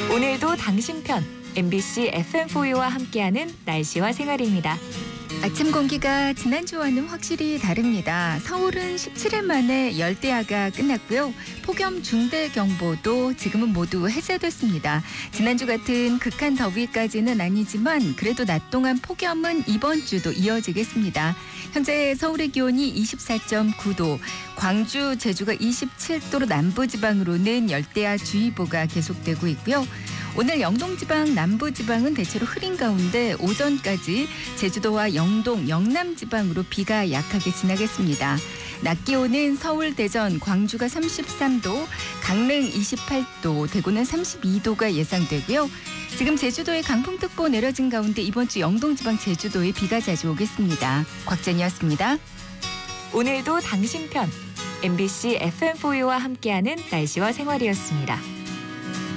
오늘도 당신 편 MBC FM4U와 함께하는 날씨와 생활입니다. 아침 공기가 지난주와는 확실히 다릅니다. 서울은 17일 만에 열대야가 끝났고요. 폭염 중대경보도 지금은 모두 해제됐습니다. 지난주 같은 극한 더위까지는 아니지만 그래도 낮 동안 폭염은 이번 주도 이어지겠습니다. 현재 서울의 기온이 24.9도, 광주, 제주가 27도로 남부지방으로는 열대야주의보가 계속되고 있고요. 오늘 영동지방, 남부지방은 대체로 흐린 가운데 오전까지 제주도와 영동, 영남지방으로 비가 약하게 지나겠습니다. 낮 기온은 서울, 대전, 광주가 33도, 강릉 28도, 대구는 32도가 예상되고요. 지금 제주도에 강풍특보 내려진 가운데 이번 주 영동지방, 제주도에 비가 자주 오겠습니다. 곽jen이었습니다. 오늘도 당신 편 MBC FM4U와 함께하는 날씨와 생활이었습니다.